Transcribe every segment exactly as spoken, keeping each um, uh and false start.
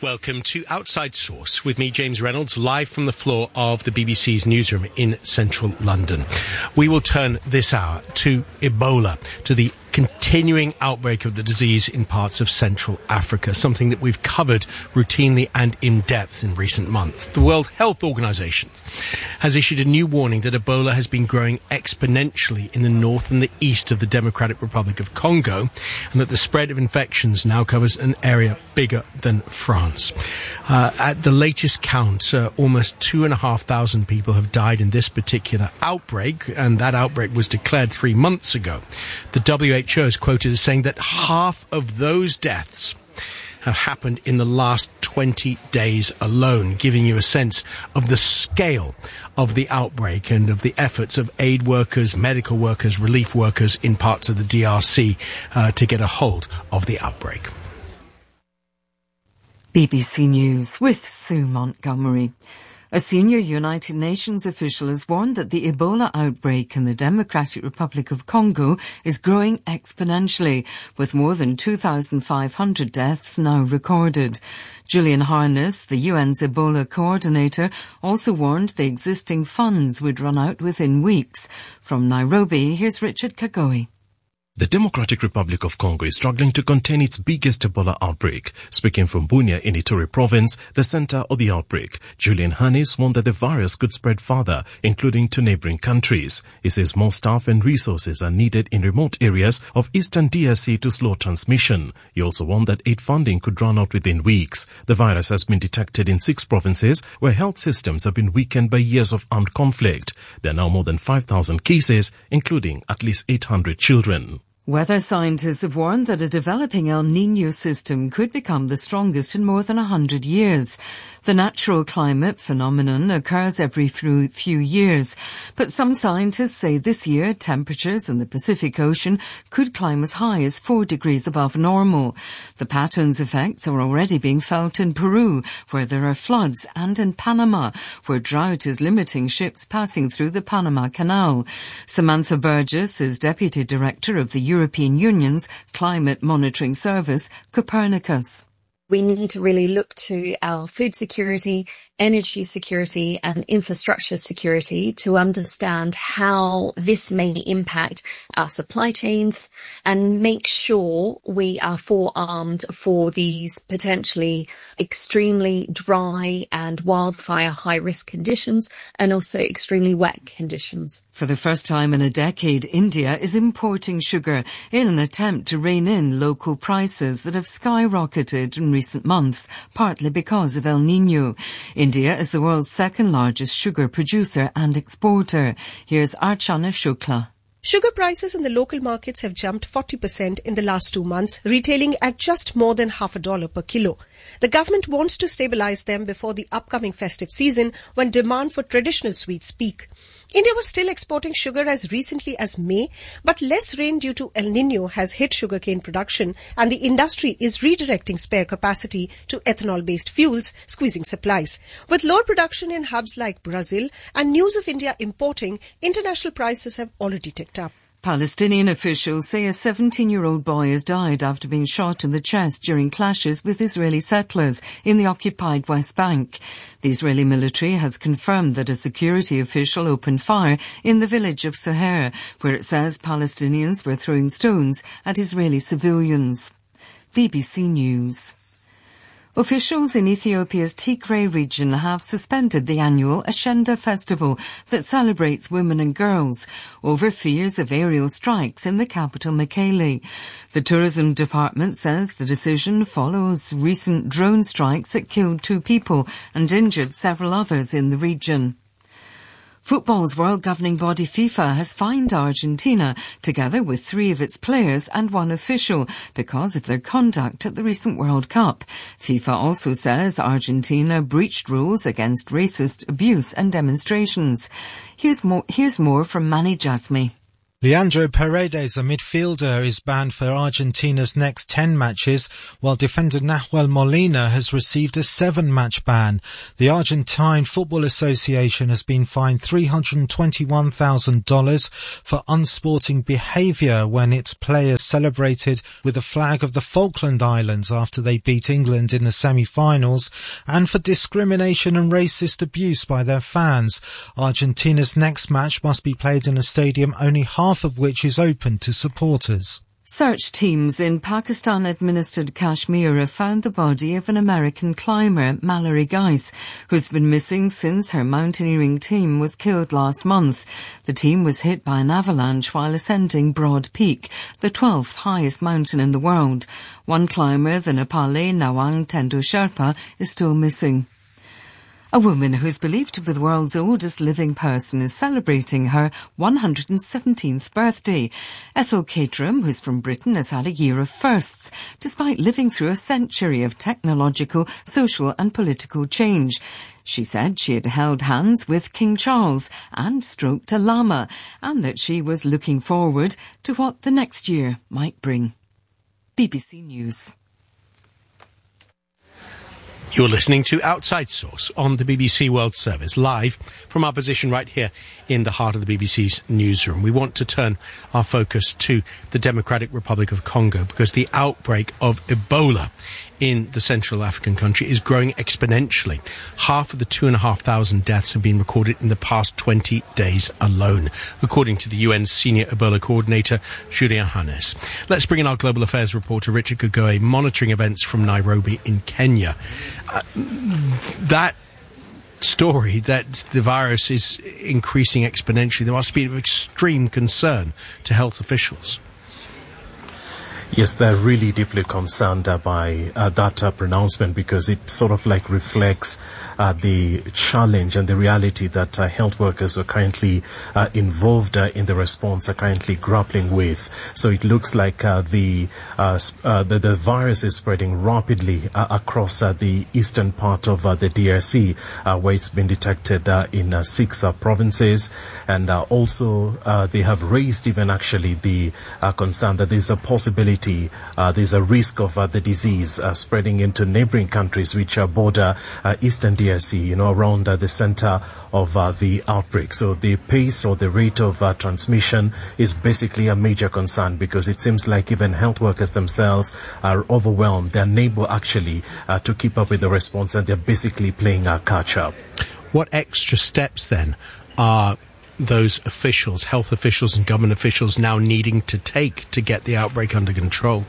Welcome to Outside Source with me, James Reynolds, live from the floor of the B B C's newsroom in central London. We will turn this hour to Ebola, to the continuing outbreak of the disease in parts of Central Africa, something that we've covered routinely and in depth in recent months. The World Health Organization has issued a new warning that Ebola has been growing exponentially in the north and the east of the Democratic Republic of Congo, and that the spread of infections now covers an area bigger than France. Uh, at the latest count, uh, almost two and a half thousand people have died in this particular outbreak, and that outbreak was declared three months ago. The W H O is quoted as saying that half of those deaths have happened in the last twenty days alone, giving you a sense of the scale of the outbreak and of the efforts of aid workers, medical workers, relief workers in parts of the D R C uh, to get a hold of the outbreak. B B C News with Sue Montgomery. A senior United Nations official has warned that the Ebola outbreak in the Democratic Republic of Congo is growing exponentially, with more than two thousand five hundred deaths now recorded. Julian Harness, the U N's Ebola coordinator, also warned the existing funds would run out within weeks. From Nairobi, here's Richard Kagoe. The Democratic Republic of Congo is struggling to contain its biggest Ebola outbreak. Speaking from Bunia in Ituri province, the center of the outbreak, Julian Harness warned that the virus could spread further, including to neighboring countries. He says more staff and resources are needed in remote areas of eastern D R C to slow transmission. He also warned that aid funding could run out within weeks. The virus has been detected in six provinces where health systems have been weakened by years of armed conflict. There are now more than five thousand cases, including at least eight hundred children. Weather scientists have warned that a developing El Niño system could become the strongest in more than a hundred years. The natural climate phenomenon occurs every few years, but some scientists say this year temperatures in the Pacific Ocean could climb as high as four degrees above normal. The pattern's effects are already being felt in Peru, where there are floods, and in Panama, where drought is limiting ships passing through the Panama Canal. Samantha Burgess is Deputy Director of the European Union's Climate Monitoring Service, Copernicus. We need to really look to our food security, energy security and infrastructure security to understand how this may impact our supply chains and make sure we are forearmed for these potentially extremely dry and wildfire high-risk conditions and also extremely wet conditions. For the first time in a decade, India is importing sugar in an attempt to rein in local prices that have skyrocketed in recent months, partly because of El Niño. India is the world's second largest sugar producer and exporter. Here's Archana Shukla. Sugar prices in the local markets have jumped forty percent in the last two months, retailing at just more than half a dollar per kilo. The government wants to stabilize them before the upcoming festive season when demand for traditional sweets peak. India was still exporting sugar as recently as May, but less rain due to El Niño has hit sugarcane production and the industry is redirecting spare capacity to ethanol-based fuels, squeezing supplies. With lower production in hubs like Brazil and news of India importing, international prices have already ticked up. Palestinian officials say a seventeen-year-old boy has died after being shot in the chest during clashes with Israeli settlers in the occupied West Bank. The Israeli military has confirmed that a security official opened fire in the village of Saher, where it says Palestinians were throwing stones at Israeli civilians. B B C News. Officials in Ethiopia's Tigray region have suspended the annual Ashenda festival that celebrates women and girls over fears of aerial strikes in the capital Mekelle. The tourism department says the decision follows recent drone strikes that killed two people and injured several others in the region. Football's world governing body FIFA has fined Argentina, together with three of its players and one official, because of their conduct at the recent World Cup. FIFA also says Argentina breached rules against racist abuse and demonstrations. Here's more, here's more from Mani Jasmi. Leandro Paredes, a midfielder, is banned for Argentina's next ten matches, while defender Nahuel Molina has received a seven-match ban. The Argentine Football Association has been fined three hundred twenty-one thousand dollars for unsporting behaviour when its players celebrated with the flag of the Falkland Islands after they beat England in the semi-finals, and for discrimination and racist abuse by their fans. Argentina's next match must be played in a stadium only half of which is open to supporters. Search teams in Pakistan-administered Kashmir have found the body of an American climber, Mallory Geis, who's been missing since her mountaineering team was killed last month. The team was hit by an avalanche while ascending Broad Peak, the twelfth highest mountain in the world. One climber, the Nepali Nawang Tendo Sherpa, is still missing. A woman who is believed to be the world's oldest living person is celebrating her one hundred seventeenth birthday. Ethel Caterham, who's from Britain, has had a year of firsts, despite living through a century of technological, social and political change. She said she had held hands with King Charles and stroked a llama, and that she was looking forward to what the next year might bring. B B C News. You're listening to Outside Source on the B B C World Service, live from our position right here in the heart of the B B C's newsroom. We want to turn our focus to the Democratic Republic of Congo because the outbreak of Ebola in the Central African country is growing exponentially. Half of the two and a half thousand deaths have been recorded in the past twenty days alone, according to the U N's senior Ebola coordinator, Julian Hannes. Let's bring in our global affairs reporter, Richard Gogoe, monitoring events from Nairobi in Kenya. Uh, that story that the virus is increasing exponentially, there must be of extreme concern to health officials. Yes, they're really deeply concerned uh, by uh, that uh, pronouncement because it sort of like reflects uh, the challenge and the reality that uh, health workers are currently uh, involved uh, in the response, are currently grappling with. So it looks like uh, the, uh, uh, the the virus is spreading rapidly uh, across uh, the eastern part of uh, the D R C, uh, where it's been detected uh, in uh, six uh, provinces. And uh, also uh, they have raised even actually the uh, concern that there's a possibility Uh, there's a risk of uh, the disease uh, spreading into neighboring countries which uh, border uh, eastern D R C, you know, around uh, the center of uh, the outbreak. So the pace or the rate of uh, transmission is basically a major concern because it seems like even health workers themselves are overwhelmed. They're unable actually uh, to keep up with the response, and they're basically playing uh, catch up. What extra steps then are those officials, health officials and government officials now needing to take to get the outbreak under control?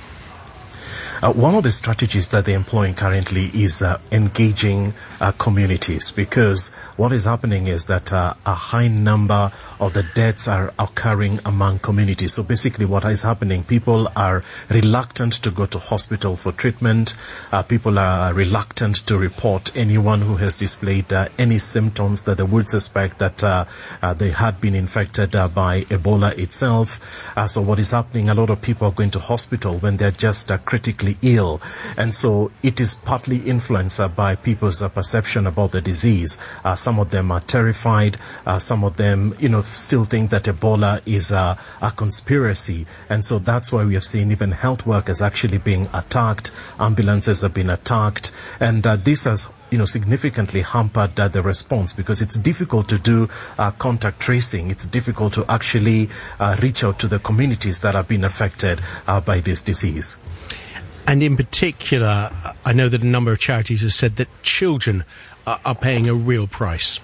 Uh, one of the strategies that they're employing currently is uh, engaging uh, communities, because what is happening is that uh, a high number of the deaths are occurring among communities. So basically what is happening, people are reluctant to go to hospital for treatment. Uh, people are reluctant to report anyone who has displayed uh, any symptoms that they would suspect that uh, uh, they had been infected uh, by Ebola itself. Uh, so what is happening, a lot of people are going to hospital when they're just uh, critically ill, and so it is partly influenced uh, by people's uh, perception about the disease. Uh, some of them are terrified. Uh, some of them, you know, still think that Ebola is uh, a conspiracy, and so that's why we have seen even health workers actually being attacked. Ambulances have been attacked, and uh, this has you know, significantly hampered uh, the response because it's difficult to do uh, contact tracing. It's difficult to actually uh, reach out to the communities that have been affected uh, by this disease. And in particular, I know that a number of charities have said that children are, are paying a real price.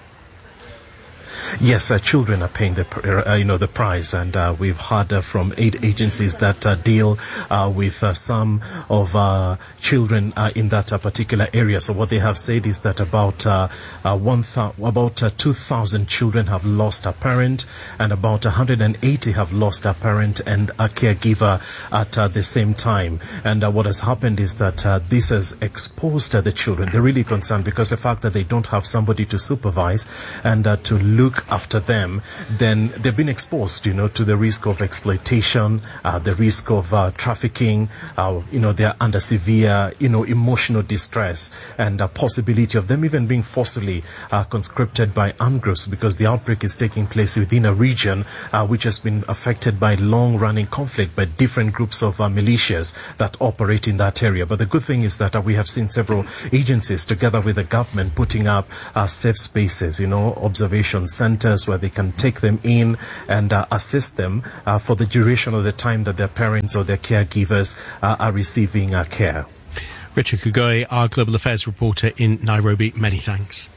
Yes, uh, children are paying the uh, you know the price, and uh, we've heard uh, from aid agencies that uh, deal uh, with uh, some of uh, children uh, in that uh, particular area. So what they have said is that about uh, uh, one th- about uh, two thousand children have lost a parent, and about one hundred eighty have lost a parent and a caregiver at uh, the same time. And uh, what has happened is that uh, this has exposed uh, the children. They're really concerned because the fact that they don't have somebody to supervise and uh, to look after them, then they've been exposed, you know, to the risk of exploitation, uh, the risk of uh, trafficking, uh, you know, they're under severe, you know, emotional distress, and a possibility of them even being forcibly uh, conscripted by armed groups, because the outbreak is taking place within a region uh, which has been affected by long-running conflict by different groups of uh, militias that operate in that area. But the good thing is that uh, we have seen several agencies, together with the government, putting up uh, safe spaces, you know, observation centers where they can take them in and uh, assist them uh, for the duration of the time that their parents or their caregivers uh, are receiving uh, care. Richard Kugoi, our Global Affairs reporter in Nairobi, many thanks.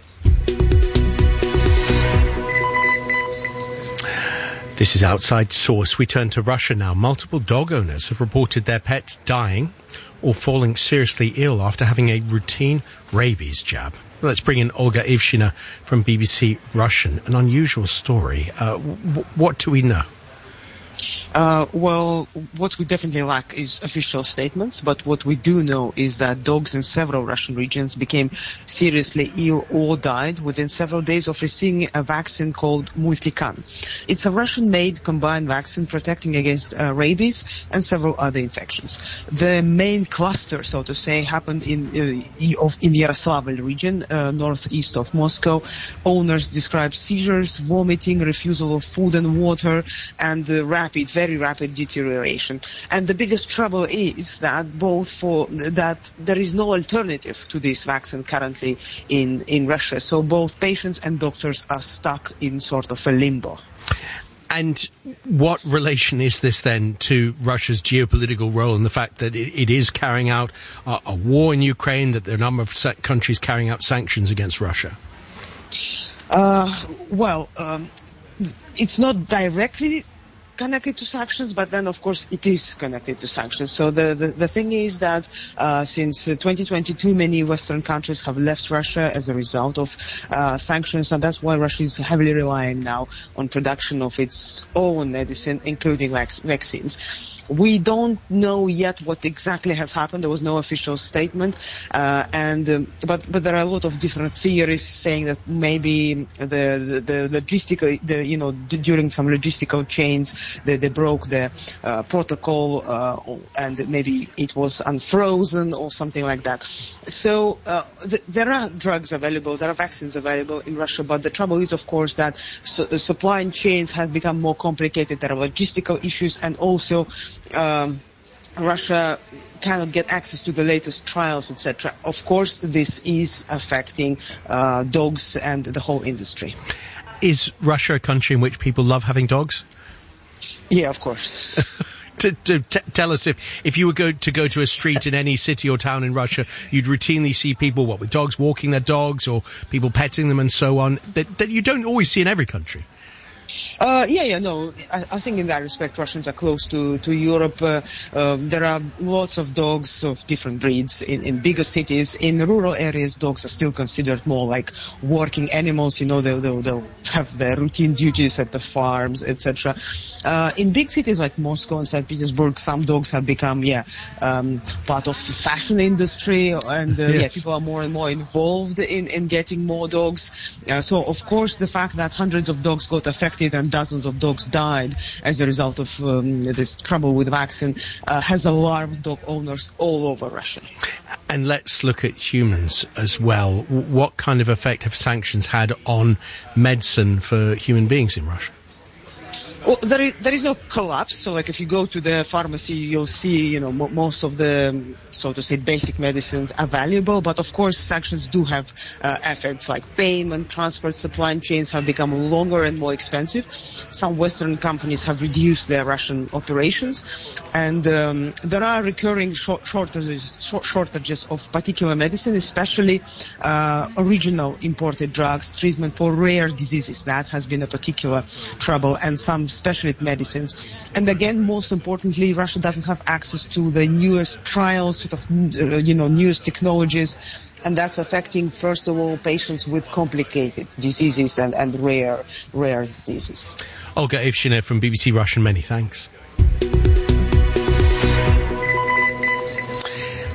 This is Outside Source. We turn to Russia now. Multiple dog owners have reported their pets dying or falling seriously ill after having a routine rabies jab. Let's bring in Olga Ivshina from B B C Russian. An unusual story. Uh, w- what do we know? Uh, well, what we definitely lack is official statements, but what we do know is that dogs in several Russian regions became seriously ill or died within several days of receiving a vaccine called Multican. It's a Russian-made combined vaccine protecting against uh, rabies and several other infections. The main cluster, so to say, happened in uh, in Yaroslavl region, uh, northeast of Moscow. Owners described seizures, vomiting, refusal of food and water, and uh, rapid, very rapid deterioration. And the biggest trouble is that both for that there is no alternative to this vaccine currently in, in Russia. So both patients and doctors are stuck in sort of a limbo. And what relation is this then to Russia's geopolitical role and the fact that it, it is carrying out a, a war in Ukraine, that there are a number of countries carrying out sanctions against Russia? Uh, well, um, it's not directly connected to sanctions, but then of course it is connected to sanctions. So the the, the thing is that uh, since uh, twenty twenty-two, many Western countries have left Russia as a result of uh, sanctions, and that's why Russia is heavily relying now on production of its own medicine, including vac- vaccines. We don't know yet what exactly has happened. There was no official statement, uh, and um, but but there are a lot of different theories saying that maybe the the, the logistical, the you know d- during some logistical chains. They, they broke the uh, protocol uh, and maybe it was unfrozen or something like that. So uh, th- there are drugs available, there are vaccines available in Russia, but the trouble is, of course, that su- the supply chains have become more complicated. There are logistical issues, and also um, Russia cannot get access to the latest trials, et cetera. Of course, this is affecting uh, dogs and the whole industry. Is Russia a country in which people love having dogs? Yeah, of course. to, to t- tell us if, if you were go to go to a street in any city or town in Russia, you'd routinely see people, what, with dogs walking their dogs or people petting them and so on, that, that you don't always see in every country. Uh, yeah, yeah, no. I, I think in that respect, Russians are close to, to Europe. Uh, uh, there are lots of dogs of different breeds in, in bigger cities. In rural areas, dogs are still considered more like working animals. You know, they'll, they'll, they'll have their routine duties at the farms, et cetera. Uh, in big cities like Moscow and Saint Petersburg, some dogs have become, yeah, um, part of the fashion industry, and uh, yes. yeah, people are more and more involved in, in getting more dogs. Uh, so, of course, the fact that hundreds of dogs got affected and dozens of dogs died as a result of um, this trouble with the vaccine uh, has alarmed dog owners all over Russia. And let's look at humans as well. What kind of effect have sanctions had on medicine for human beings in Russia? Well, there is, there is no collapse. So, like, if you go to the pharmacy, you'll see, you know, m- most of the, so to say, basic medicines are valuable. But, of course, sanctions do have uh, effects like payment, transport, supply chains have become longer and more expensive. Some Western companies have reduced their Russian operations. And um, there are recurring short- shortages, short- shortages of particular medicine, especially uh, original imported drugs, treatment for rare diseases. That has been a particular trouble, and some specialist medicines. And again, most importantly, Russia doesn't have access to the newest trials, sort of, uh, you know, newest technologies, and that's affecting, first of all, patients with complicated diseases and, and rare, rare diseases. Olga Ivshina from B B C Russian, many thanks.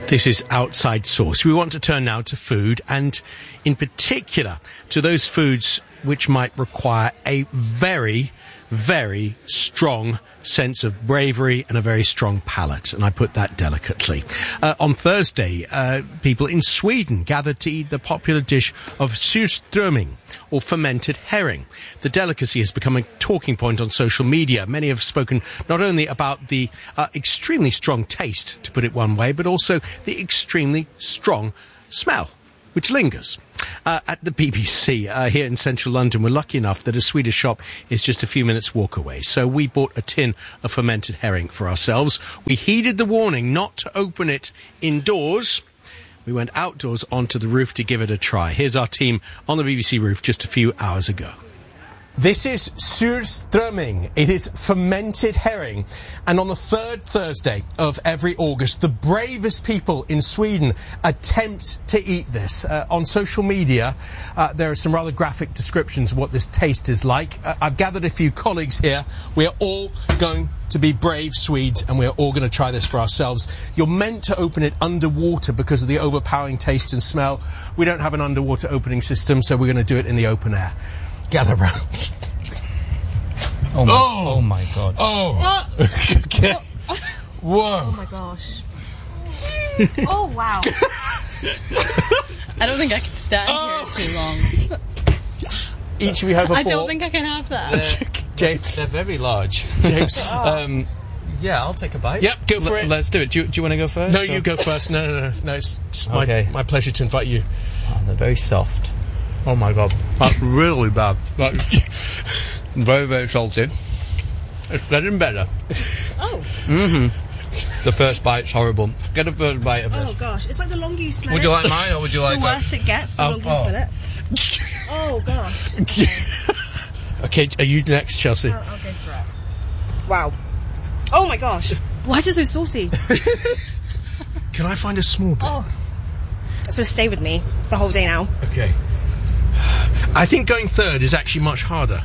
This is Outside Source. We want to turn now to food, and in particular to those foods which might require a very, very strong sense of bravery and a very strong palate, and I put that delicately. Uh, on Thursday, uh, people in Sweden gathered to eat the popular dish of surströmming, or fermented herring. The delicacy has become a talking point on social media. Many have spoken not only about the uh, extremely strong taste, to put it one way, but also the extremely strong smell, which lingers. Uh, at the B B C uh, here in central London, we're lucky enough that a Swedish shop is just a few minutes walk away. So we bought a tin of fermented herring for ourselves. We heeded the warning not to open it indoors. We went outdoors onto the roof to give it a try. Here's our team on the B B C roof just a few hours ago. This is surströmming. It is fermented herring. And on the third Thursday of every August, the bravest people in Sweden attempt to eat this. Uh, on social media, uh, there are some rather graphic descriptions of what this taste is like. Uh, I've gathered a few colleagues here. We are all going to be brave Swedes, and we're all going to try this for ourselves. You're meant to open it underwater because of the overpowering taste and smell. We don't have an underwater opening system, so we're going to do it in the open air. Gather round. Oh my, oh. oh my god. Oh. Okay. Whoa. Oh my gosh. Oh wow. I don't think I can stand oh. here too long. Each of you have a I fork. don't think I can have that. They're, James. They're very large. James. um, yeah, I'll take a bite. Yep, go for L- it. Let's do it. Do you, do you want to go first? No, or? you go first. No, no, no. No, it's just okay. my, my pleasure to invite you. Oh, they're very soft. Oh my god. That's really bad. That's very, very salty. It's getting better. Oh. Mm-hmm. The first bite's horrible. Get a first bite of this. Oh gosh, it's like the longer you smell Would it, you like mine or would you like the that? worse it gets, the Oh, longer oh. you smell it. Oh gosh. Okay. Okay, are you next, Chelsea? I'll, I'll go for it. Wow. Oh my gosh. Why is it so salty? Can I find a small bit? Oh. It's going to stay with me the whole day now. Okay. I think going third is actually much harder.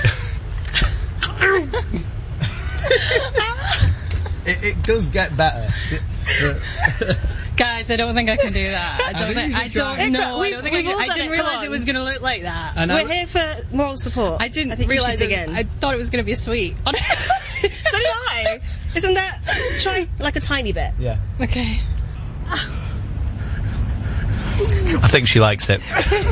it, it does get better. Guys, I don't think I can do that. I don't I think. think I you should try. don't know. I We've- don't think we've I, all can, I done didn't it, come realize on. it was going to look like that. And We're I, here for moral support. I didn't I think realize you should it dig was, in. I thought it was going to be sweet. Honestly. So did I. Isn't that... Try like a tiny bit. yeah. Okay. I think she likes it.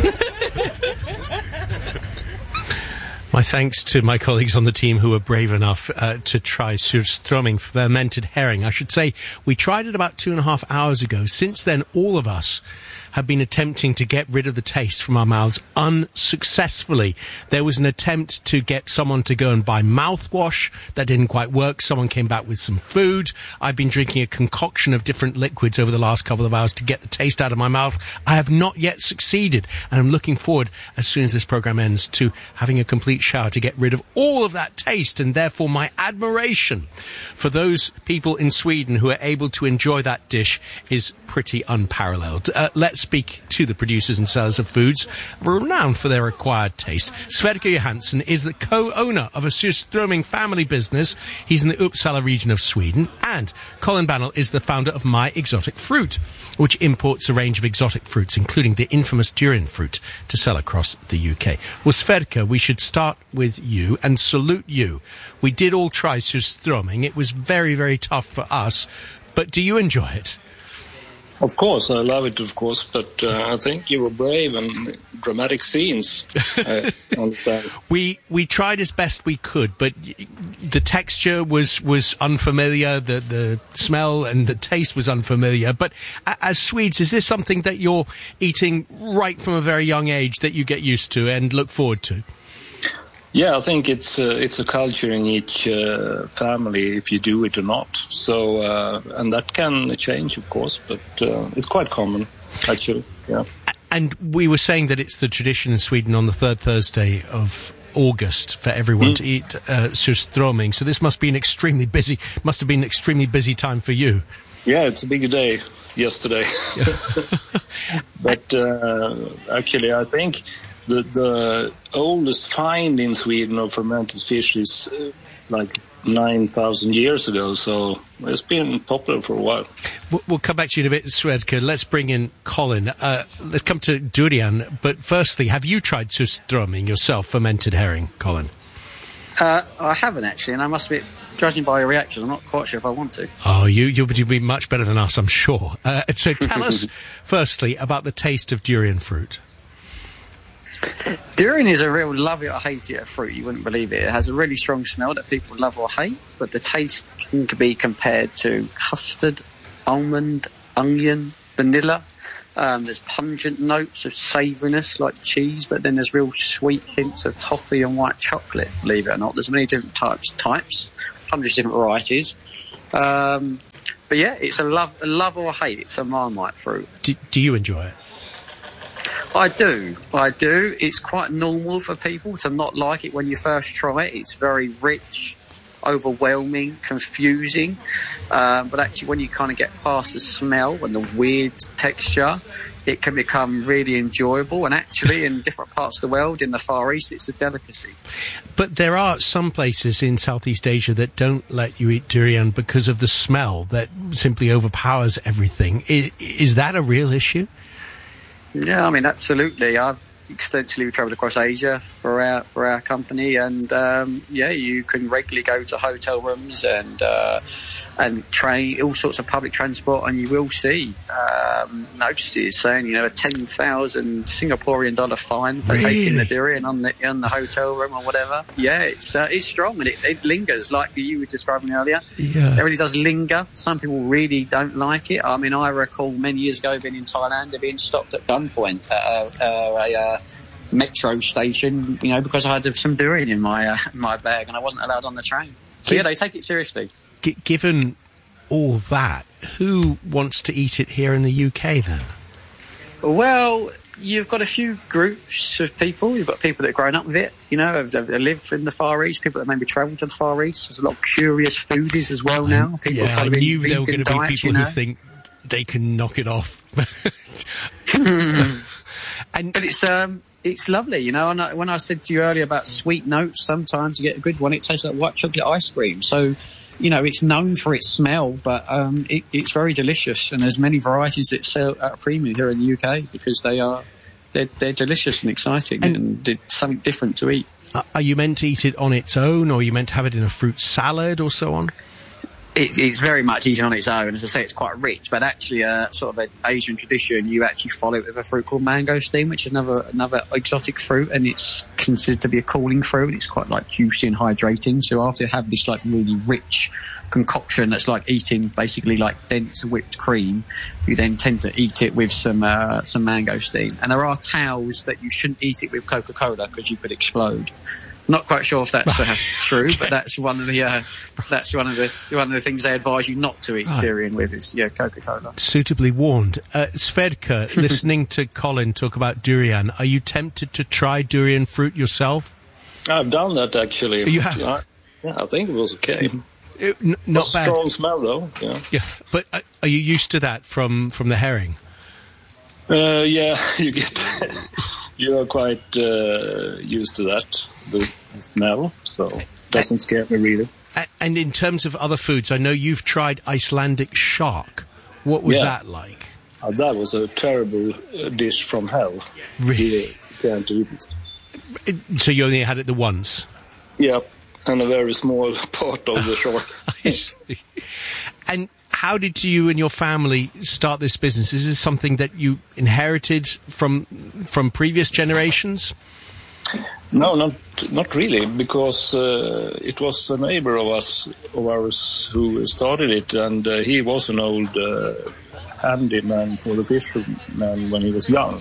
My thanks to my colleagues on the team who were brave enough uh, to try surströmming, fermented herring. I should say we tried it about two and a half hours ago. Since then, all of us have been attempting to get rid of the taste from our mouths unsuccessfully. There was an attempt to get someone to go and buy mouthwash. That didn't quite work. Someone came back with some food. I've been drinking a concoction of different liquids over the last couple of hours to get the taste out of my mouth. I have not yet succeeded, and I'm looking forward, as soon as this program ends, to having a complete shower to get rid of all of that taste, and therefore my admiration for those people in Sweden who are able to enjoy that dish is pretty unparalleled. Uh, let's speak to the producers and sellers of foods renowned for their acquired taste. Sverker Johansson is the co-owner of a surströmming family business. He's in the Uppsala region of Sweden. And Colin Bannell is the founder of My Exotic Fruit, which imports a range of exotic fruits, including the infamous durian fruit, to sell across the U K. Well, Sverker, we should start with you and salute you. We did all try surströmming. It was very, very tough for us. But do you enjoy it? Of course, I love it, of course, but uh, I think you were brave and dramatic scenes. I understand. We we tried as best we could, but y- the texture was, was unfamiliar, the, the smell and the taste was unfamiliar. But a- as Swedes, is this something that you're eating right from a very young age that you get used to and look forward to? Yeah, I think it's uh, it's a culture in each uh, family if you do it or not. So, uh, and that can change, of course, but uh, it's quite common, actually. Yeah. And we were saying that it's the tradition in Sweden on the third Thursday of August for everyone mm. to eat uh, surströmming. So this must be an extremely busy, must have been an extremely busy time for you. Yeah, it's a big day yesterday. But uh, actually, I think the the oldest find in Sweden of fermented fish is uh, like nine thousand years ago, so it's been popular for a while. We'll, we'll come back to you in a bit, Svedka. Let's bring in Colin. Uh, let's come to durian, but firstly, have you tried surströmming yourself, fermented herring, Colin? Uh, I haven't actually, and I must be, judging by your reaction, I'm not quite sure if I want to. Oh, you, you'll be much better than us, I'm sure. Uh, so tell us, firstly, about the taste of durian fruit. Durian is a real love it or hate it fruit. You wouldn't believe it. It has a really strong smell that people love or hate, but the taste can be compared to custard, almond, onion, vanilla. Um, there's pungent notes of savouriness like cheese, but then there's real sweet hints of toffee and white chocolate, believe it or not. There's many different types, types, hundreds of different varieties. Um, but yeah, it's a love, a love or hate. It's a Marmite fruit. Do, do you enjoy it? I do, I do. It's quite normal for people to not like it when you first try it. It's very rich, overwhelming, confusing. Um, but actually when you kind of get past the smell and the weird texture, it can become really enjoyable. And actually in different parts of the world, in the Far East, it's a delicacy. But there are some places in Southeast Asia that don't let you eat durian because of the smell that simply overpowers everything. Is, is that a real issue? Yeah, I mean, absolutely. I've extensively travelled across Asia for our for our company, and um, yeah, you can regularly go to hotel rooms and uh, and train all sorts of public transport, and you will see um, notices saying, you know, a ten thousand Singaporean dollar fine for really? taking the durian on the on the hotel room or whatever. Yeah, it's uh, it's strong and it, it lingers, like you were describing earlier. Yeah. It really does linger. Some people really don't like it. I mean, I recall many years ago being in Thailand and being stopped at gunpoint at a, a, a metro station, you know, because I had some durian in my uh, my bag and I wasn't allowed on the train. So yeah, they take it seriously. G- given all that, who wants to eat it here in the U K then? Well, you've got a few groups of people. You've got people that have grown up with it, you know, have, have lived in the Far East, people that maybe travelled to the Far East. There's a lot of curious foodies as well now. People yeah, I knew there were going to be diets, people you know? who think they can knock it off. and But it's um, it's lovely, you know. And I, when I said to you earlier about sweet notes, sometimes you get a good one. It tastes like white chocolate ice cream. So, you know, it's known for its smell, but um, it, it's very delicious. And there's many varieties that sell at a premium here in the U K because they are they're, they're delicious and exciting and, and it's something different to eat. Are you meant to eat it on its own, or are you meant to have it in a fruit salad or so on? It's, it's very much eaten on its own. As I say, it's quite rich, but actually, uh, sort of an Asian tradition, you actually follow it with a fruit called mangosteen, which is another another exotic fruit, and it's considered to be a cooling fruit. It's quite like juicy and hydrating. So after you have this like really rich concoction that's like eating basically like dense whipped cream, you then tend to eat it with some uh, some mangosteen. And there are tales that you shouldn't eat it with Coca-Cola because you could explode. Not quite sure if that's uh, true, okay. But that's one of the uh, that's one of the one of the things they advise you not to eat right. durian with is yeah Coca-Cola. Suitably warned. Uh, Svedka, listening to Colin talk about durian, are you tempted to try durian fruit yourself? I've done that actually. You have? I, yeah, I think it was okay. It, n- not was bad. Strong smell though. Yeah. Yeah, but uh, are you used to that from from the herring? Uh, yeah, you get. You are quite uh, used to that, the smell, so it doesn't scare me really. And in terms of other foods, I know you've tried Icelandic shark. What was yeah. that like? Uh, that was a terrible uh, dish from hell. Really? You can't eat it. So you only had it the once? Yeah, and a very small part of the shark. I see. And how did you and your family start this business? Is this something that you inherited from from previous generations? No, not not really, because uh, it was a neighbor of us of ours who started it, and uh, he was an old uh, handyman for the fishermen when he was young.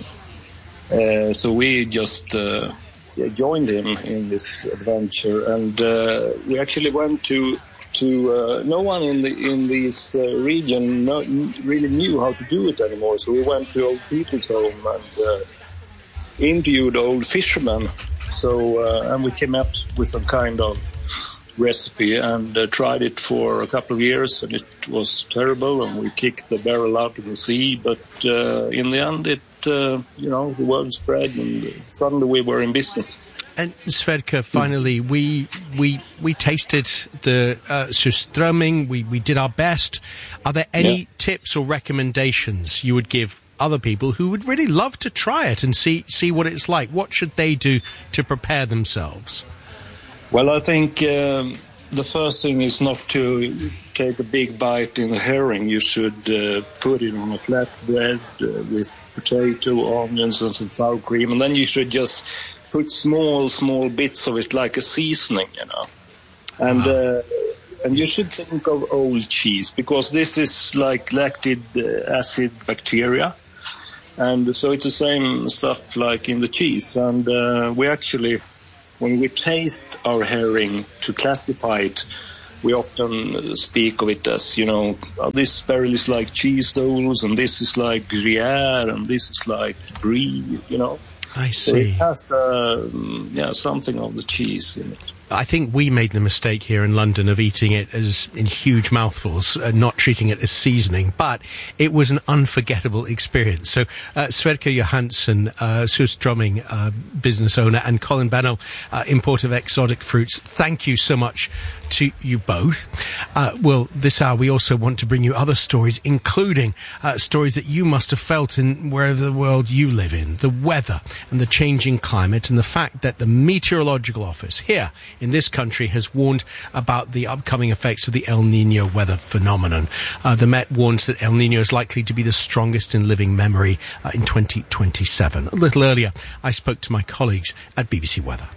Uh, so we just uh, joined him in this adventure, and uh, we actually went to. To uh, no one in the in this uh, region no, really knew how to do it anymore. So we went to old people's home and uh, interviewed old fishermen. So uh, and we came up with some kind of recipe and uh, tried it for a couple of years, and it was terrible. And we kicked the barrel out of the sea. But uh, in the end, it uh, you know the word spread, and suddenly we were in business. And Sverker, finally, we we we tasted the uh, surströmming. We we did our best. Are there any yeah. tips or recommendations you would give other people who would really love to try it and see see what it's like? What should they do to prepare themselves? Well, I think um, the first thing is not to take a big bite in the herring. You should uh, put it on a flat bread uh, with potato, onions, and some sour cream, and then you should just put small, small bits of it like a seasoning, you know. And uh, and you should think of old cheese, because this is like lactic acid bacteria. And so it's the same stuff like in the cheese. And uh, we actually, when we taste our herring to classify it, we often speak of it as, you know, oh, this barrel is like cheese doles, and this is like Gruyere, and this is like Brie, you know. I see. So it has, uh, yeah, something of the cheese in it. I think we made the mistake here in London of eating it as in huge mouthfuls, uh, not treating it as seasoning, but it was an unforgettable experience. So, uh, Sverker Johansson, uh, surströmming uh, business owner, and Colin Bennell, uh, importer of exotic fruits, thank you so much to you both. Uh, well, this hour we also want to bring you other stories, including uh, stories that you must have felt in wherever the world you live in, the weather and the changing climate, and the fact that the Meteorological Office here in this country has warned about the upcoming effects of the El Niño weather phenomenon. Uh, the Met warns that El Niño is likely to be the strongest in living memory uh, in twenty twenty-seven. A little earlier, I spoke to my colleagues at B B C Weather.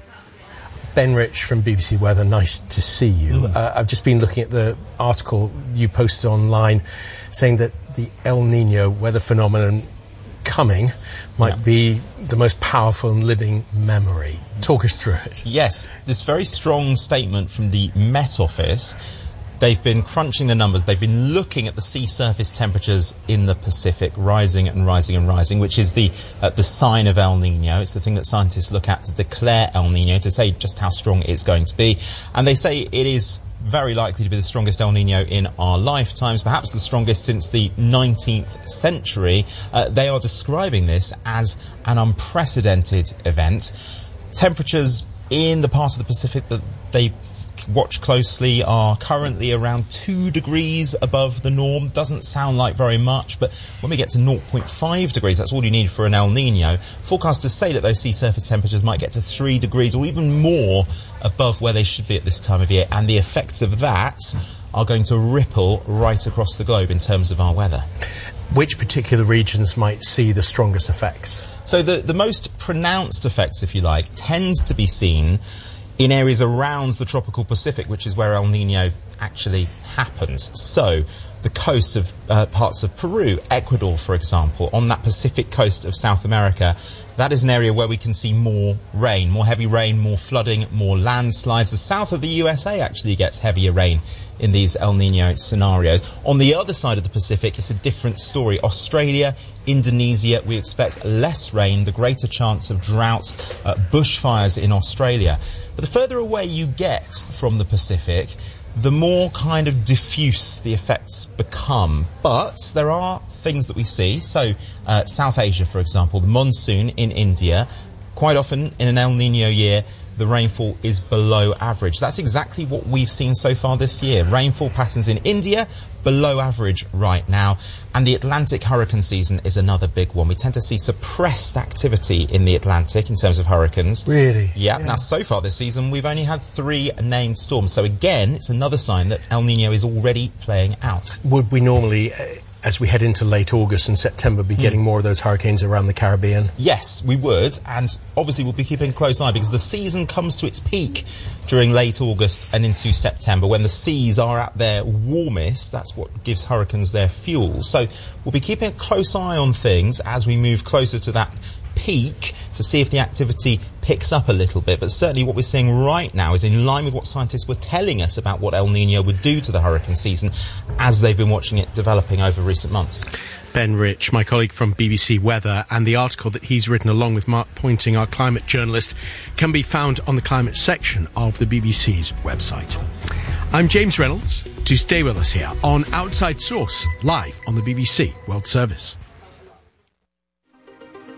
Ben Rich from B B C Weather, nice to see you. Mm. Uh, I've just been looking at the article you posted online saying that the El Niño weather phenomenon coming might yeah. be the most powerful in living memory. Talk us through it. Yes, this very strong statement from the Met Office. They've been crunching the numbers. They've been looking at the sea surface temperatures in the Pacific, rising and rising and rising, which is the uh, the sign of El Niño. It's the thing that scientists look at to declare El Niño, to say just how strong it's going to be. And they say it is very likely to be the strongest El Niño in our lifetimes, perhaps the strongest since the nineteenth century. Uh, they are describing this as an unprecedented event. Temperatures in the part of the Pacific that they watch closely are currently around two degrees above the norm. Doesn't sound like very much, but when we get to zero point five degrees, that's all you need for an El Niño. Forecasters say that those sea surface temperatures might get to three degrees or even more above where they should be at this time of year, and the effects of that are going to ripple right across the globe in terms of our weather. Which particular regions might see the strongest effects? So the, the most pronounced effects, if you like, tend to be seen in areas around the tropical Pacific, which is where El Niño actually happens. So the coast of uh, parts of Peru, Ecuador, for example, on that Pacific coast of South America, that is an area where we can see more rain, more heavy rain, more flooding, more landslides. The south of the U S A actually gets heavier rain in these El Niño scenarios. On the other side of the Pacific, it's a different story. Australia, Indonesia, we expect less rain, the greater chance of drought, uh, bushfires in Australia. But the further away you get from the Pacific, the more kind of diffuse the effects become. But there are things that we see. So uh, South Asia, for example, the monsoon in India, quite often in an El Niño year, the rainfall is below average. That's exactly what we've seen so far this year. Rainfall patterns in India, below average right now. And the Atlantic hurricane season is another big one. We tend to see suppressed activity in the Atlantic in terms of hurricanes. Really? Yeah. yeah. Now, so far this season, we've only had three named storms. So again, it's another sign that El Niño is already playing out. Would we normally, uh, as we head into late August and September, be getting mm. more of those hurricanes around the Caribbean? Yes, we would. And obviously we'll be keeping a close eye because the season comes to its peak during late August and into September when the seas are at their warmest. That's what gives hurricanes their fuel. So we'll be keeping a close eye on things as we move closer to that peak to see if the activity picks up a little bit. But certainly what we're seeing right now is in line with what scientists were telling us about what El Niño would do to the hurricane season as they've been watching it developing over recent months. Ben Rich, my colleague from B B C Weather, and the article that he's written along with Mark Pointing, our climate journalist, can be found on the climate section of the B B C's website. I'm James Reynolds. Do stay with us here on Outside Source, live on the B B C World Service.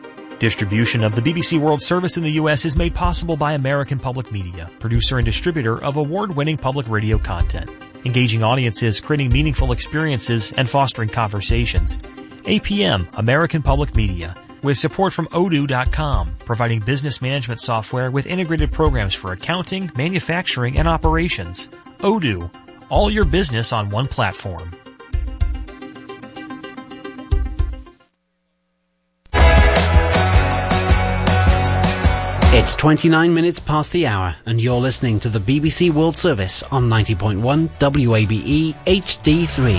Distribution of the B B C World Service in the U S is made possible by American Public Media, producer and distributor of award-winning public radio content, engaging audiences, creating meaningful experiences, and fostering conversations. A P M, American Public Media, with support from Odoo dot com, providing business management software with integrated programs for accounting, manufacturing, and operations. Odoo, all your business on one platform. It's twenty-nine minutes past the hour, and you're listening to the B B C World Service on ninety point one W A B E H D three.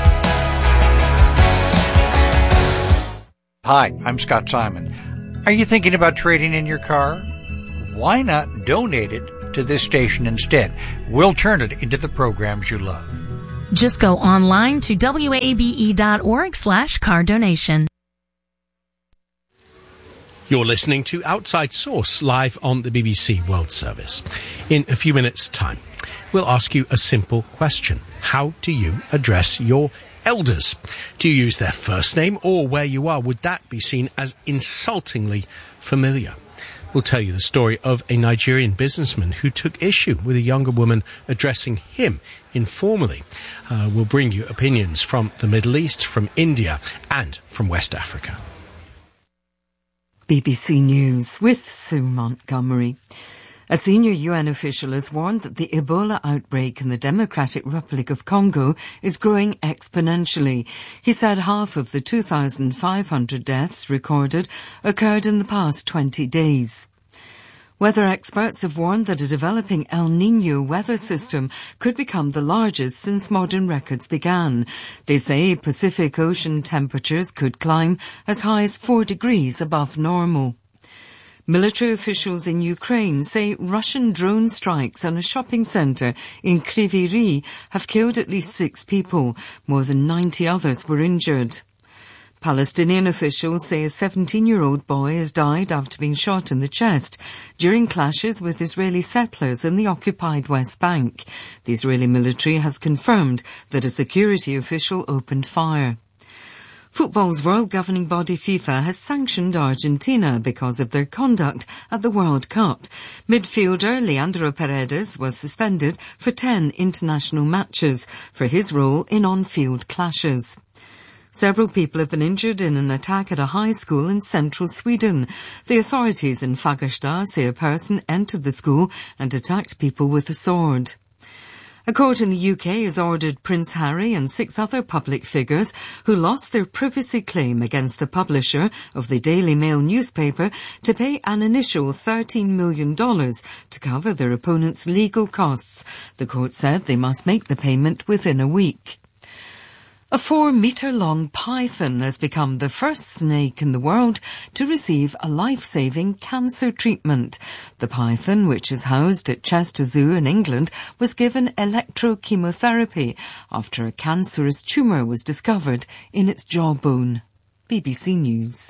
Hi, I'm Scott Simon. Are you thinking about trading in your car? Why not donate it to this station instead? We'll turn it into the programs you love. Just go online to W A B E dot org slash car donation. You're listening to Outside Source live on the B B C World Service. In a few minutes' time, we'll ask you a simple question. How do you address your elders? Do you use their first name, or where you are, would that be seen as insultingly familiar? We'll tell you the story of a Nigerian businessman who took issue with a younger woman addressing him informally. Uh, we'll bring you opinions from the Middle East, from India, and from West Africa. B B C News with Sue Montgomery. A senior U N official has warned that the Ebola outbreak in the Democratic Republic of Congo is growing exponentially. He said half of the two thousand five hundred deaths recorded occurred in the past twenty days. Weather experts have warned that a developing El Niño weather system could become the largest since modern records began. They say Pacific Ocean temperatures could climb as high as four degrees above normal. Military officials in Ukraine say Russian drone strikes on a shopping centre in Kryvyi Rih have killed at least six people. More than ninety others were injured. Palestinian officials say a seventeen-year-old boy has died after being shot in the chest during clashes with Israeli settlers in the occupied West Bank. The Israeli military has confirmed that a security official opened fire. Football's world governing body FIFA has sanctioned Argentina because of their conduct at the World Cup. Midfielder Leandro Paredes was suspended for ten international matches for his role in on-field clashes. Several people have been injured in an attack at a high school in central Sweden. The authorities in Fagersta say a person entered the school and attacked people with a sword. A court in the U K has ordered Prince Harry and six other public figures who lost their privacy claim against the publisher of the Daily Mail newspaper to pay an initial thirteen million dollars to cover their opponent's legal costs. The court said they must make the payment within a week. A four-metre-long python has become the first snake in the world to receive a life-saving cancer treatment. The python, which is housed at Chester Zoo in England, was given electrochemotherapy after a cancerous tumour was discovered in its jawbone. B B C News.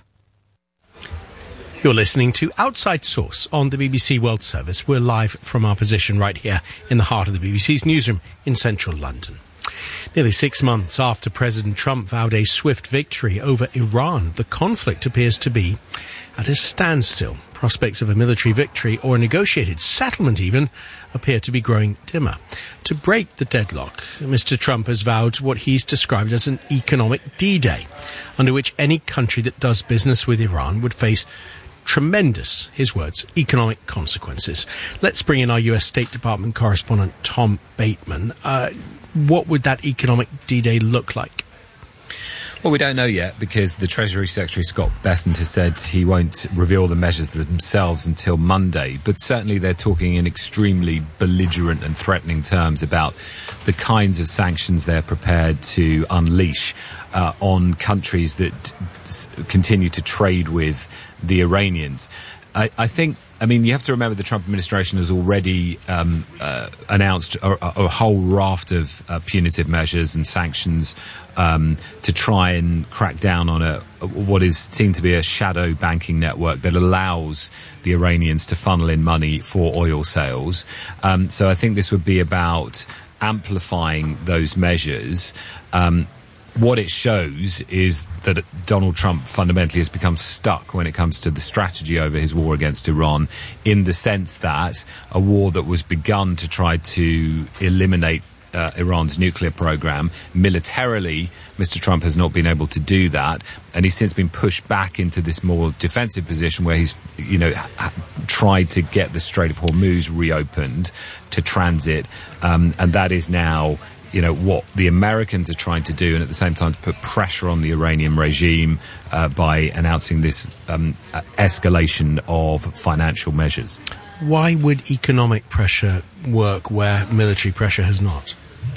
You're listening to Outside Source on the B B C World Service. We're live from our position right here in the heart of the B B C's newsroom in central London. Nearly six months after President Trump vowed a swift victory over Iran, the conflict appears to be at a standstill. Prospects of a military victory or a negotiated settlement even appear to be growing dimmer. To break the deadlock, Mister Trump has vowed what he's described as an economic D-Day, under which any country that does business with Iran would face tremendous, his words, economic consequences. Let's bring in our U S State Department correspondent, Tom Bateman. Uh, what would that economic D-Day look like? Well, we don't know yet because the Treasury Secretary, Scott Bessent, has said he won't reveal the measures themselves until Monday. But certainly they're talking in extremely belligerent and threatening terms about the kinds of sanctions they're prepared to unleash uh, on countries that s- continue to trade with the Iranians. I, I think, I mean, you have to remember the Trump administration has already um, uh, announced a, a whole raft of uh, punitive measures and sanctions um, to try and crack down on a what is seen to be a shadow banking network that allows the Iranians to funnel in money for oil sales. Um, so I think this would be about amplifying those measures. Um, what it shows is that Donald Trump fundamentally has become stuck when it comes to the strategy over his war against Iran, in the sense that a war that was begun to try to eliminate Uh, Iran's nuclear program. Militarily, Mister Trump has not been able to do that, and he's since been pushed back into this more defensive position where he's, you know, ha- tried to get the Strait of Hormuz reopened to transit, um, and that is now, you know, what the Americans are trying to do, and at the same time to put pressure on the Iranian regime uh, by announcing this um, uh, escalation of financial measures. Why would economic pressure work where military pressure has not?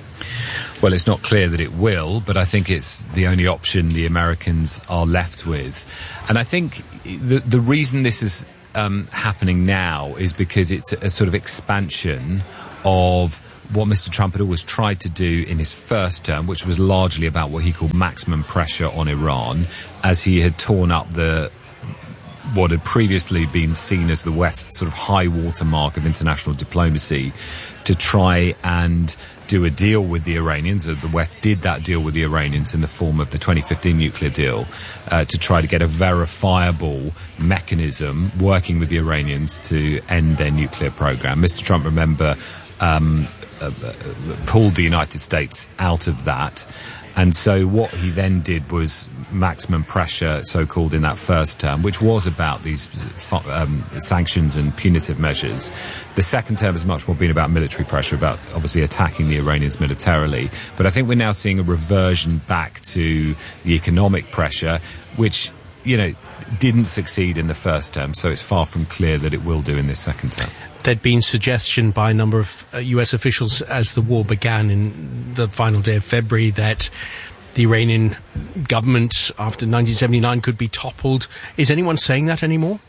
Well, it's not clear that it will, but I think it's the only option the Americans are left with. And I think the, the reason this is um, happening now is because it's a, a sort of expansion of what Mister Trump had always tried to do in his first term, which was largely about what he called maximum pressure on Iran, as he had torn up the what had previously been seen as the West's sort of high water mark of international diplomacy, to try and do a deal with the Iranians. The West did that deal with the Iranians in the form of the twenty fifteen nuclear deal, uh, to try to get a verifiable mechanism working with the Iranians to end their nuclear program. Mister Trump, remember, um, uh, uh, pulled the United States out of that. And so what he then did was maximum pressure, so-called, in that first term, which was about these um, sanctions and punitive measures. The second term has much more been about military pressure, about obviously attacking the Iranians militarily. But I think we're now seeing a reversion back to the economic pressure, which, you know, didn't succeed in the first term, so it's far from clear that it will do in this second term. There'd been suggestion by a number of uh, U S officials as the war began in the final day of February that the Iranian government after nineteen seventy-nine could be toppled. Is anyone saying that anymore?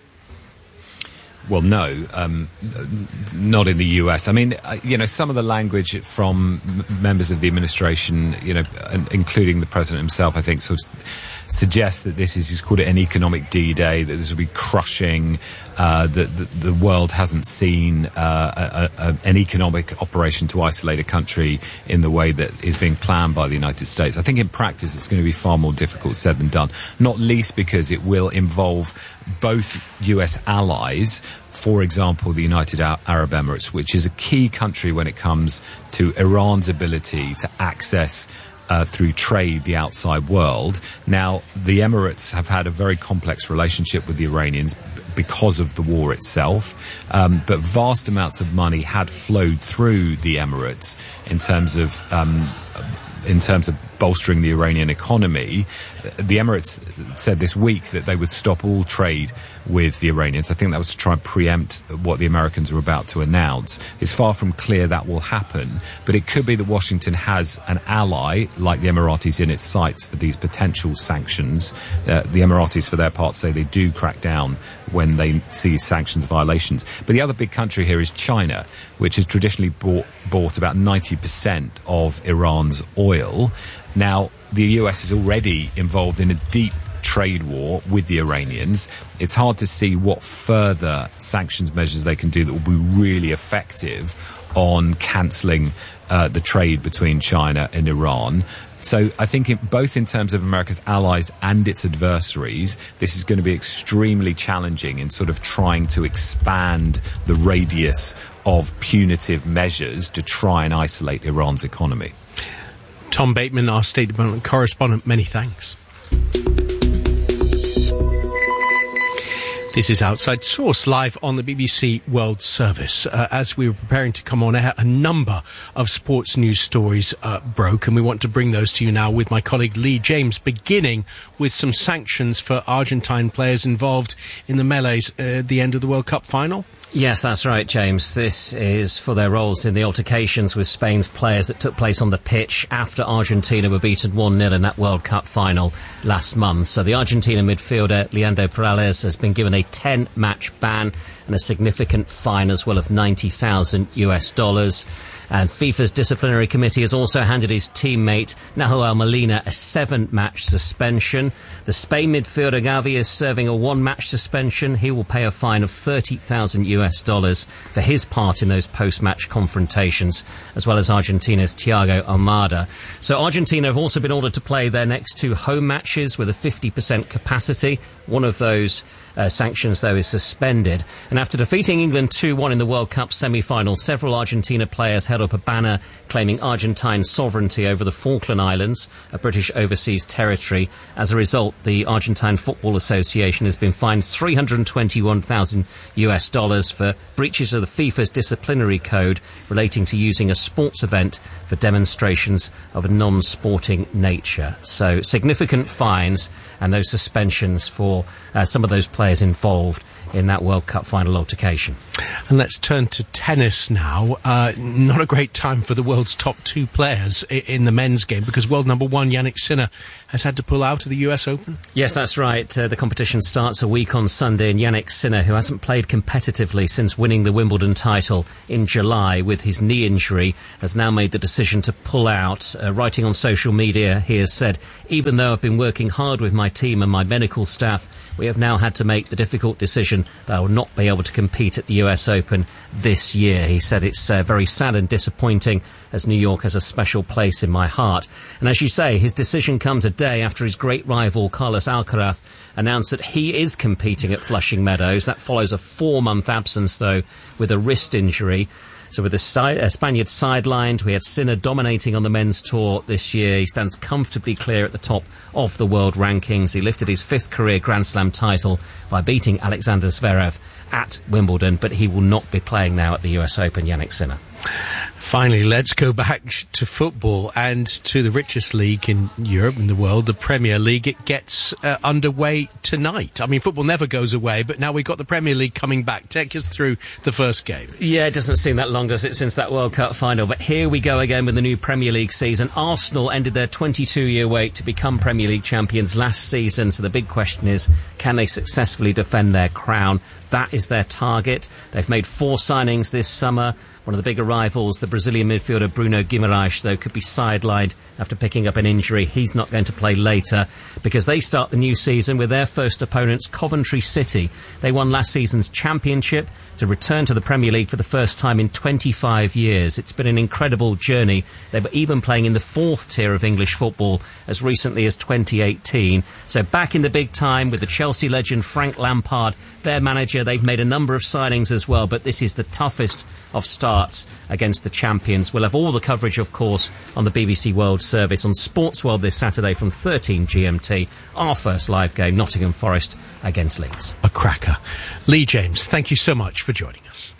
Well, no, um, not in the U S. I mean, uh, you know, some of the language from m- members of the administration, you know, including the president himself, I think, sort of suggests that this is, he's called it an economic D-Day, that this will be crushing, uh, that the, the world hasn't seen uh, a, a, an economic operation to isolate a country in the way that is being planned by the United States. I think in practice it's going to be far more difficult said than done, not least because it will involve both U S allies, for example, the United Arab Emirates, which is a key country when it comes to Iran's ability to access Uh, through trade, the outside world. Now, the Emirates have had a very complex relationship with the Iranians b- because of the war itself, um, but vast amounts of money had flowed through the Emirates in terms of um, in terms of bolstering the Iranian economy. The Emirates said this week that they would stop all trade with the Iranians. I think that was to try and preempt what the Americans were about to announce. It's far from clear that will happen, but it could be that Washington has an ally, like the Emiratis, in its sights for these potential sanctions. Uh, the Emiratis, for their part, say they do crack down when they see sanctions violations. But the other big country here is China, which has traditionally bought, bought about ninety percent of Iran's oil. Now, the U S is already involved in a deep trade war with the Iranians. It's hard to see what further sanctions measures they can do that will be really effective on cancelling uh, the trade between China and Iran. So I think in, both in terms of America's allies and its adversaries, this is going to be extremely challenging in sort of trying to expand the radius of punitive measures to try and isolate Iran's economy. Tom Bateman, our State Department correspondent, many thanks. This is Outside Source, live on the B B C World Service. Uh, as we were preparing to come on air, a number of sports news stories uh, broke, and we want to bring those to you now with my colleague Lee James, beginning with some sanctions for Argentine players involved in the melees uh, at the end of the World Cup final. Yes, that's right, James. This is for their roles in the altercations with Spain's players that took place on the pitch after Argentina were beaten one nil in that World Cup final last month. So the Argentina midfielder Leandro Perales has been given a ten-match ban and a significant fine as well of ninety thousand US dollars. And FIFA's disciplinary committee has also handed his teammate Nahuel Molina a seven-match suspension. The Spain midfielder Gavi is serving a one-match suspension. He will pay a fine of thirty thousand US dollars for his part in those post-match confrontations, as well as Argentina's Thiago Almada. So Argentina have also been ordered to play their next two home matches with a fifty percent capacity. One of those uh, sanctions, though, is suspended. And after defeating England two one in the World Cup semi-final, several Argentina players held up a banner claiming Argentine sovereignty over the Falkland Islands, a British overseas territory. As a result, the Argentine Football Association has been fined three hundred twenty-one thousand US dollars for breaches of the FIFA's disciplinary code relating to using a sports event for demonstrations of a non-sporting nature. So significant fines and those suspensions for uh, some of those players involved in that World Cup final altercation. And let's turn to tennis now. Uh, not a great time for the world's top two players I- in the men's game, because world number one Jannik Sinner has had to pull out of the U S Open. Yes, that's right. Uh, the competition starts a week on Sunday, and Jannik Sinner, who hasn't played competitively since winning the Wimbledon title in July with his knee injury, has now made the decision to pull out. Uh, writing on social media, he has said, "Even though I've been working hard with my team and my medical staff, we have now had to make the difficult decision that I will not be able to compete at the U S Open this year." He said, "It's uh, very sad and disappointing, as New York has a special place in my heart." And as you say, his decision comes a day after his great rival Carlos Alcaraz announced that he is competing at Flushing Meadows. That follows a four-month absence, though, with a wrist injury. So with the si- uh, Spaniard sidelined, we had Sinner dominating on the men's tour this year. He stands comfortably clear at the top of the world rankings. He lifted his fifth career Grand Slam title by beating Alexander Zverev at Wimbledon, but he will not be playing now at the U S Open, Jannik Sinner. Finally, let's go back to football and to the richest league in Europe and the world, the Premier League. It gets uh, underway tonight. I mean, football never goes away, but now we've got the Premier League coming back. Take us through the first game. Yeah, it doesn't seem that long, does it, since that World Cup final? But here we go again with the new Premier League season. Arsenal ended their twenty-two year wait to become Premier League champions last season, so the big question is, can they successfully defend their crown? That is their target. They've made four signings this summer. One of the big arrivals, the Brazilian midfielder Bruno Guimaraes, though, could be sidelined after picking up an injury. He's not going to play later because they start the new season with their first opponents, Coventry City. They won last season's championship to return to the Premier League for the first time in twenty-five years. It's been an incredible journey. They were even playing in the fourth tier of English football as recently as twenty eighteen. So back in the big time with the Chelsea legend Frank Lampard, their manager. They've made a number of signings as well, but this is the toughest of starts against the champions. We'll have all the coverage, of course, on the B B C World Service on Sports World this Saturday from thirteen G M T. Our first live game, Nottingham Forest against Leeds. A cracker. Lee James, thank you so much for joining us.